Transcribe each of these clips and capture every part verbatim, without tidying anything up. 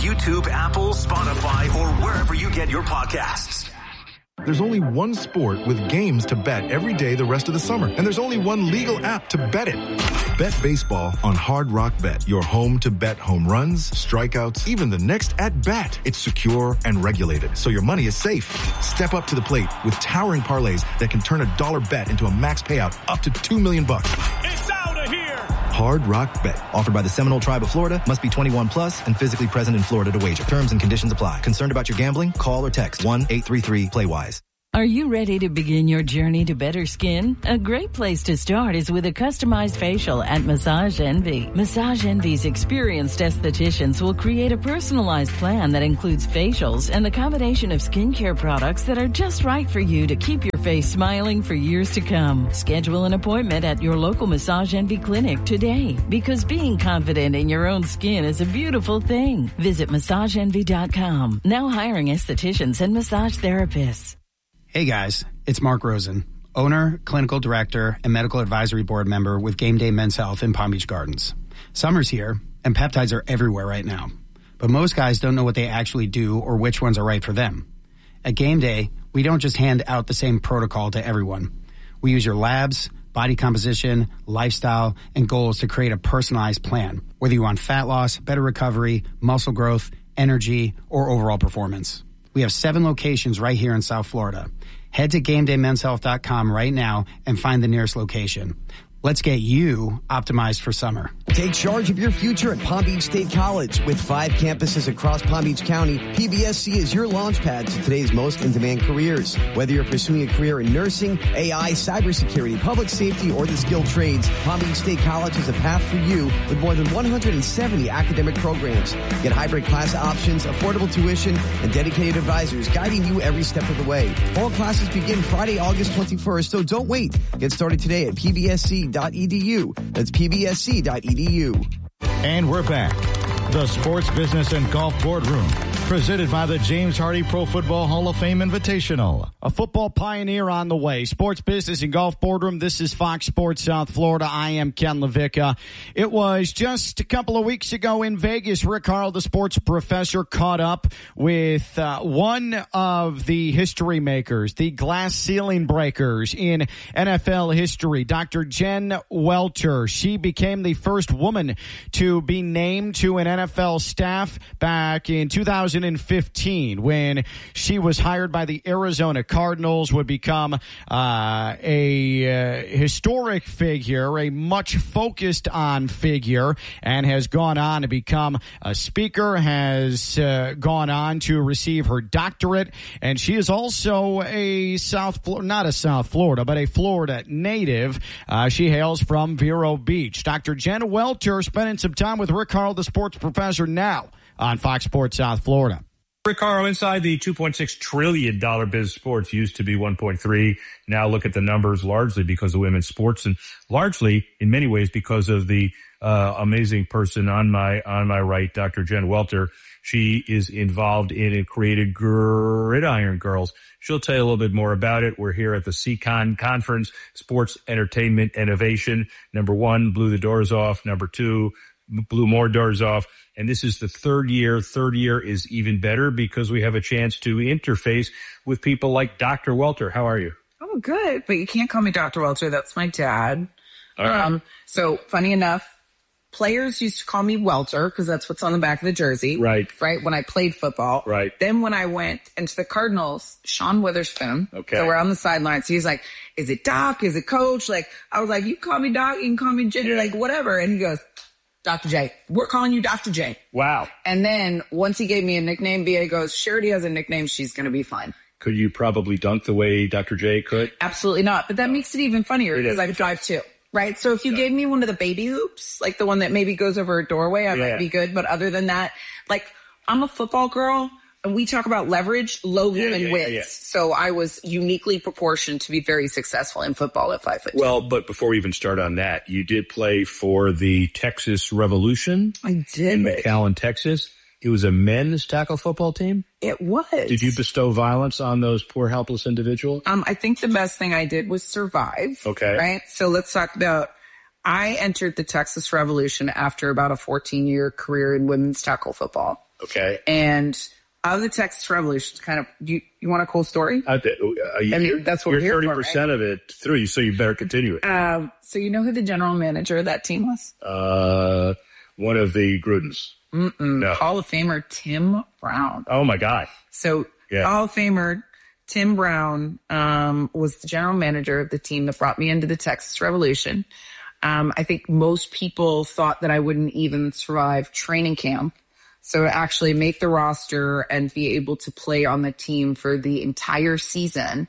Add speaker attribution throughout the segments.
Speaker 1: YouTube, Apple, Spotify, or wherever you get your podcasts.
Speaker 2: There's only one sport with games to bet every day the rest of the summer, and there's only one legal app to bet it. Bet baseball on Hard Rock Bet, your home to bet home runs, strikeouts, even the next at-bat. It's secure and regulated, so your money is safe. Step up to the plate with towering parlays that can turn a dollar bet into a max payout up to two million bucks.
Speaker 3: It's out of here!
Speaker 4: Hard Rock Bet. Offered by the Seminole Tribe of Florida. Must be twenty-one plus and physically present in Florida to wager. Terms and conditions apply. Concerned about your gambling? Call or text one eight three three play wise.
Speaker 5: Are you ready to begin your journey to better skin? A great place to start is with a customized facial at Massage Envy. Massage Envy's experienced estheticians will create a personalized plan that includes facials and the combination of skincare products that are just right for you to keep your face smiling for years to come. Schedule an appointment at your local Massage Envy clinic today, because being confident in your own skin is a beautiful thing. Visit massage envy dot com. Now hiring estheticians and massage therapists.
Speaker 6: Hey guys, it's Mark Rosen, owner, clinical director, and medical advisory board member with Game Day Men's Health in Palm Beach Gardens. Summer's here, and peptides are everywhere right now. But most guys don't know what they actually do or which ones are right for them. At Game Day, we don't just hand out the same protocol to everyone. We use your labs, body composition, lifestyle, and goals to create a personalized plan, whether you want fat loss, better recovery, muscle growth, energy, or overall performance. We have seven locations right here in South Florida. Head to game day men's health dot com right now and find the nearest location. Let's get you optimized for summer.
Speaker 7: Take charge of your future at Palm Beach State College. With five campuses across Palm Beach County, P B S C is your launchpad to today's most in-demand careers. Whether you're pursuing a career in nursing, A I, cybersecurity, public safety, or the skilled trades, Palm Beach State College is a path for you with more than one hundred seventy academic programs. Get hybrid class options, affordable tuition, and dedicated advisors guiding you every step of the way. All classes begin Friday, August twenty-first, so don't wait. Get started today at P B S C dot E D U. That's P B S C dot E D U.
Speaker 8: And we're back. The Sports Business and Golf Boardroom, presented by the James Hardy Pro Football Hall of Fame Invitational.
Speaker 9: A football pioneer on the way. Sports Business and Golf Boardroom. This is Fox Sports South Florida. I am Ken LaVicka. It was just a couple of weeks ago in Vegas. Rick Harlow, the sports professor, caught up with uh, one of the history makers, the glass ceiling breakers in N F L history, Doctor Jen Welter. She became the first woman to be named to an N F L staff back in two thousand fifteen when she was hired by the Arizona Cardinals, would become uh, a uh, historic figure, a much focused on figure, and has gone on to become a speaker, has uh, gone on to receive her doctorate, and she is also a South, not a South Florida, but a Florida native. Uh, she hails from Vero Beach. Doctor Jen Welter spending some time with Rick Harlow, the sports professor, now on Fox Sports South Florida.
Speaker 10: Rick Harlow, inside the two point six trillion dollars biz sports, used to be one point three. Now look at the numbers, largely because of women's sports, and largely in many ways because of the uh, amazing person on my on my right, Doctor Jen Welter. She is involved in and created Gridiron Girls. She'll tell you a little bit more about it. We're here at the C CON Conference, Sports Entertainment Innovation. Number one, blew the doors off. Number two, blew more doors off. And this is the third year. Third year is even better because we have a chance to interface with people like Doctor Welter. How are you?
Speaker 11: Oh, good. But you can't call me Doctor Welter. That's my dad.
Speaker 10: All right.
Speaker 11: Um, so funny enough, players used to call me Welter because that's what's on the back of the jersey.
Speaker 10: Right.
Speaker 11: Right. When I played football.
Speaker 10: Right.
Speaker 11: Then when I went into the Cardinals, Sean Witherspoon.
Speaker 10: Okay.
Speaker 11: So we're on the sidelines. He's like, is it Doc? Is it Coach? Like, I was like, you call me Doc, you can call me Jen, like whatever. And he goes, Doctor J. We're calling you Doctor J.
Speaker 10: Wow.
Speaker 11: And then once he gave me a nickname, B A goes, Charity has a nickname. She's going to be fine.
Speaker 10: Could you probably dunk the way Doctor J could?
Speaker 11: Absolutely not. But that no. makes it even funnier because I drive too. Right? So if you yeah. gave me one of the baby hoops, like the one that maybe goes over a doorway, I yeah. might be good. But other than that, like I'm a football girl. And we talk about leverage, low
Speaker 10: yeah,
Speaker 11: and
Speaker 10: yeah,
Speaker 11: width.
Speaker 10: Yeah, yeah.
Speaker 11: So I was uniquely proportioned to be very successful in football at five foot.
Speaker 10: Well, but before we even start on that, you did play for the Texas Revolution.
Speaker 11: I did.
Speaker 10: In McAllen, Texas. It was a men's tackle football team?
Speaker 11: It was.
Speaker 10: Did you bestow violence on those poor, helpless individuals?
Speaker 11: Um, I think the best thing I did was survive.
Speaker 10: Okay.
Speaker 11: Right? So let's talk about, I entered the Texas Revolution after about a fourteen-year career in women's tackle football.
Speaker 3: Okay.
Speaker 11: And out of the Texas Revolution, kind of, you, you want a cool story?
Speaker 3: Uh, you,
Speaker 11: I mean, that's what
Speaker 3: you're
Speaker 11: we're here
Speaker 3: thirty
Speaker 11: for,
Speaker 3: percent
Speaker 11: right?
Speaker 3: of it through, so you better continue it.
Speaker 11: Um, so you know who the general manager of that team was?
Speaker 3: Uh, one of the Grudens.
Speaker 11: Mm-mm.
Speaker 3: No.
Speaker 11: Hall of Famer Tim Brown.
Speaker 3: Oh, my God.
Speaker 11: So
Speaker 3: Yeah.
Speaker 11: Hall of Famer Tim Brown um, was the general manager of the team that brought me into the Texas Revolution. Um, I think most people thought that I wouldn't even survive training camp. So to actually make the roster and be able to play on the team for the entire season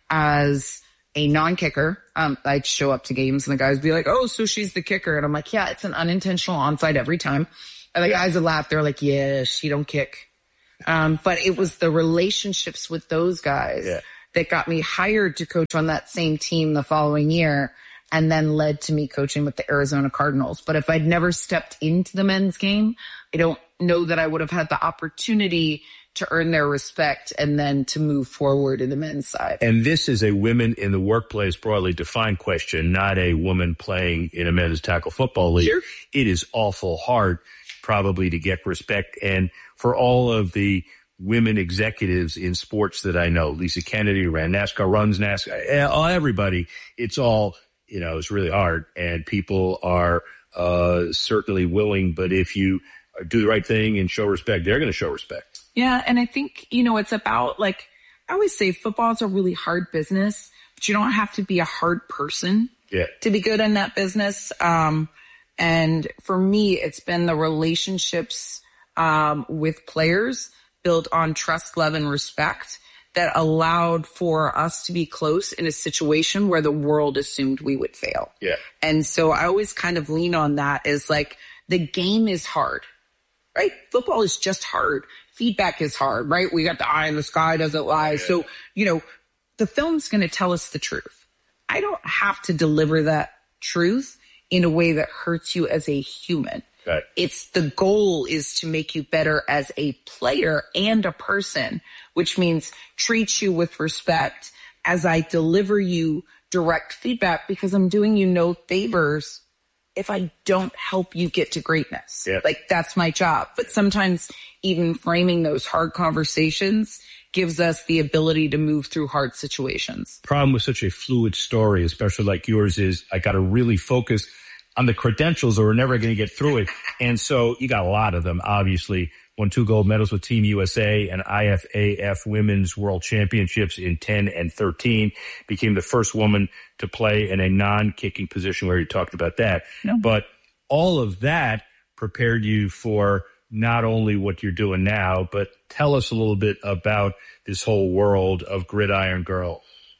Speaker 11: as a non-kicker, um, I'd show up to games and the guys would be like, oh, so she's the kicker. And I'm like, yeah, it's an unintentional onside every time. And the guys would laugh. They're like, yeah, she don't kick. Um, but it was the relationships with those guys
Speaker 3: Yeah.
Speaker 11: that got me hired to coach on that same team the following year and then led to me coaching with the Arizona Cardinals. But if I'd never stepped into the men's game, I don't know that I would have had the opportunity to earn their respect and then to move forward in the men's side.
Speaker 3: And this is a women in the workplace broadly defined question, not a woman playing in a men's tackle football league.
Speaker 11: Sure.
Speaker 3: It is awful hard probably to get respect. And for all of the women executives in sports that I know, Lisa Kennedy ran NASCAR, runs NASCAR, everybody, it's all, you know, it's really hard. And people are uh, certainly willing, but if you do the right thing and show respect, they're going to show respect.
Speaker 11: Yeah. And I think, you know, it's about, like, I always say football is a really hard business, but you don't have to be a hard person
Speaker 3: Yeah.
Speaker 11: to be good in that business. Um, and for me, it's been the relationships um, with players built on trust, love, and respect that allowed for us to be close in a situation where the world assumed we would fail.
Speaker 3: Yeah.
Speaker 11: And so I always kind of lean on that as, like, the game is hard, right? Football is just hard. Feedback is hard, right? We got the eye in the sky doesn't lie. Yeah. So, you know, the film's going to tell us the truth. I don't have to deliver that truth in a way that hurts you as a human.
Speaker 3: Right.
Speaker 11: It's the goal is to make you better as a player and a person, which means treat you with respect as I deliver you direct feedback, because I'm doing you no favors if I don't help you get to greatness.
Speaker 3: Yeah.
Speaker 11: Like, that's my job. But sometimes even framing those hard conversations gives us the ability to move through hard situations.
Speaker 3: Problem with such a fluid story, especially like yours, is I got to really focus on the credentials or we're never going to get through it. And so you got a lot of them, obviously. Won two gold medals with Team U S A and I F A F Women's World Championships in ten and thirteen. Became the first woman to play in a non-kicking position, where you talked about that.
Speaker 11: No.
Speaker 3: But all of that prepared you for not only what you're doing now, but tell us a little bit about this whole world of Gridiron Girl.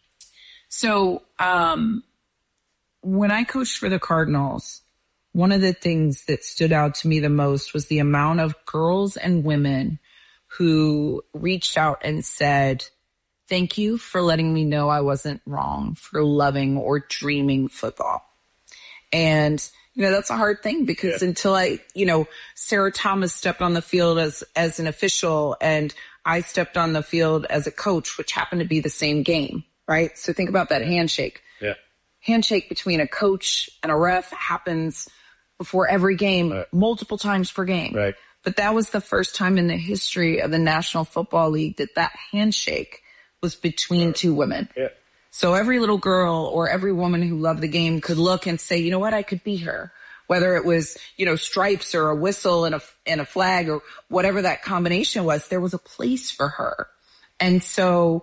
Speaker 11: So, um, when I coached for the Cardinals, one of the things that stood out to me the most was the amount of girls and women who reached out and said, thank you for letting me know I wasn't wrong for loving or dreaming football. And, you know, that's a hard thing, because yeah. until I, you know, Sarah Thomas stepped on the field as, as an official and I stepped on the field as a coach, which happened to be the same game, right? So think about that handshake.
Speaker 3: Yeah.
Speaker 11: Handshake between a coach and a ref happens before every game,
Speaker 3: right.
Speaker 11: multiple times per game.
Speaker 3: Right.
Speaker 11: But that was the first time in the history of the National Football League that that handshake was between right. two women.
Speaker 3: Yeah.
Speaker 11: So every little girl or every woman who loved the game could look and say, you know what, I could be her. Whether it was, you know, stripes or a whistle and a, and a flag or whatever that combination was, there was a place for her. And so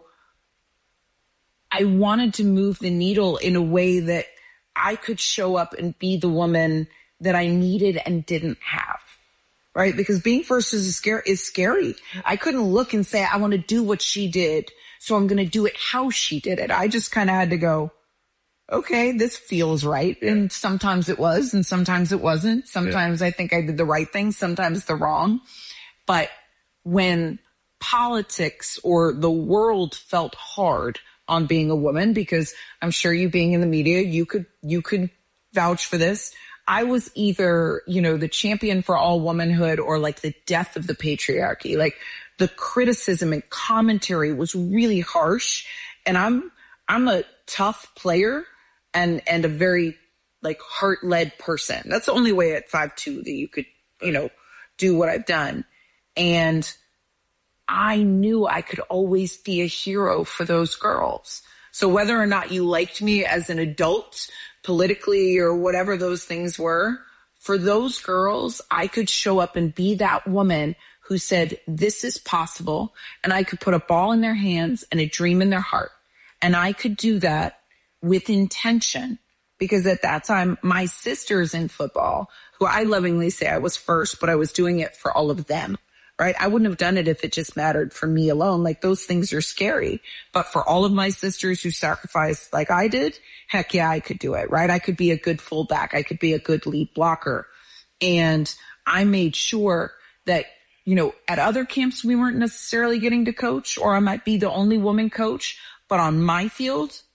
Speaker 11: I wanted to move the needle in a way that I could show up and be the woman that I needed and didn't have, right? Because being first is scary. Is scary. I couldn't look and say, I want to do what she did, so I'm going to do it how she did it. I just kind of had to go, okay, this feels right. And sometimes it was, and sometimes it wasn't. Sometimes yeah. I think I did the right thing, sometimes the wrong. But when politics or the world felt hard on being a woman, because I'm sure you being in the media, you could, you could vouch for this. I was either, you know, the champion for all womanhood or like the death of the patriarchy. Like, the criticism and commentary was really harsh. And I'm, I'm a tough player and, and a very like heart-led person. That's the only way at five two that you could, you know, do what I've done. And I knew I could always be a hero for those girls. So whether or not you liked me as an adult, politically or whatever those things were, for those girls, I could show up and be that woman who said, this is possible. And I could put a ball in their hands and a dream in their heart. And I could do that with intention, because at that time, my sisters in football, who I lovingly say I was first, but I was doing it for all of them, right? I wouldn't have done it if it just mattered for me alone. Like, those things are scary. But for all of my sisters who sacrificed like I did, heck yeah, I could do it, right? I could be a good fullback. I could be a good lead blocker. And I made sure that, you know, at other camps, we weren't necessarily getting to coach, or I might be the only woman coach. But on my field,